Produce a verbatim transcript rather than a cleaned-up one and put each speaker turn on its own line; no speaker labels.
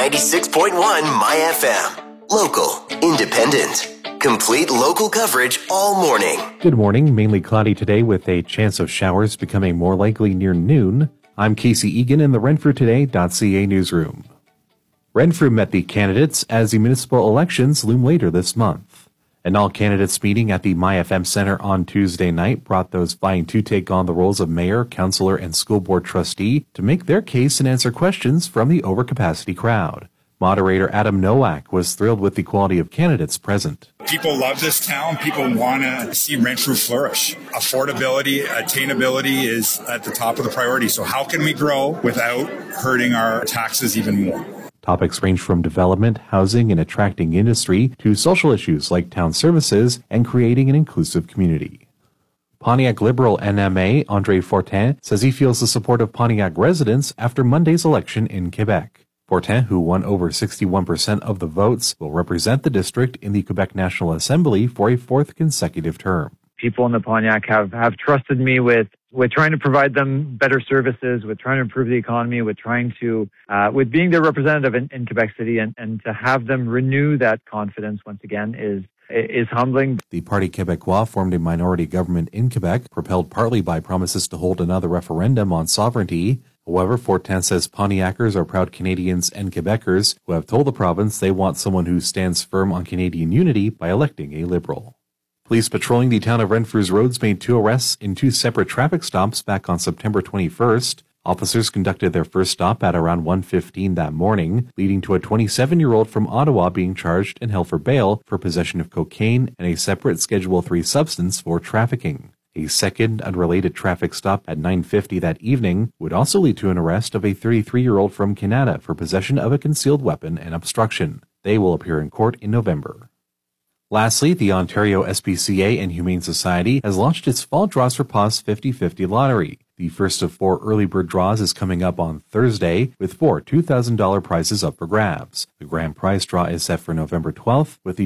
ninety-six point one My F M. Local, independent, complete local coverage all morning.
Good morning. Mainly cloudy today with a chance of showers becoming more likely near noon. I'm Casey Egan in the Renfrew Today dot C A newsroom. Renfrew met the candidates as the municipal elections loom later this month. An all-candidates meeting at the My F M Center on Tuesday night brought those vying to take on the roles of mayor, councillor, and school board trustee to make their case and answer questions from the overcapacity crowd. Moderator Adam Nowak was thrilled with the quality of candidates present.
People love this town. People want to see Renfrew flourish. Affordability, attainability is at the top of the priority. So how can we grow without hurting our taxes even more?
Topics range from development, housing, and attracting industry to social issues like town services and creating an inclusive community. Pontiac Liberal N M A Andre Fortin says he feels the support of Pontiac residents after Monday's election in Quebec. Fortin, who won over sixty-one percent of the votes, will represent the district in the Quebec National Assembly for a fourth consecutive term.
People in the Pontiac have, have trusted me with, with trying to provide them better services, with trying to improve the economy, with trying to, uh, with being their representative in, in Quebec City, and, and to have them renew that confidence once again is is humbling.
The Parti Québécois formed a minority government in Quebec, propelled partly by promises to hold another referendum on sovereignty. However, Fortin says Pontiacers are proud Canadians and Quebecers who have told the province they want someone who stands firm on Canadian unity by electing a Liberal. Police patrolling the town of Renfrew's roads made two arrests in two separate traffic stops back on September twenty-first. Officers conducted their first stop at around one fifteen that morning, leading to a twenty-seven-year-old from Ottawa being charged and held for bail for possession of cocaine and a separate Schedule three substance for trafficking. A second, unrelated traffic stop at nine fifty that evening would also lead to an arrest of a thirty-three-year-old from Canada for possession of a concealed weapon and obstruction. They will appear in court in November. Lastly, the Ontario S P C A and Humane Society has launched its Fall Draws for Paws fifty fifty lottery. The first of four early bird draws is coming up on Thursday, with four two thousand dollars prizes up for grabs. The grand prize draw is set for November twelfth, with the